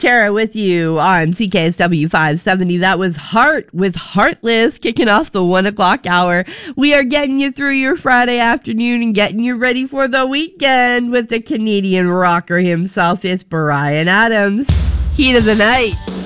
Tara with you on CKSW 570. That was Heart with Heartless kicking off the 1 o'clock hour. We are getting you through your Friday afternoon and getting you ready for the weekend with the Canadian rocker himself. It's Bryan Adams. Heat of the night.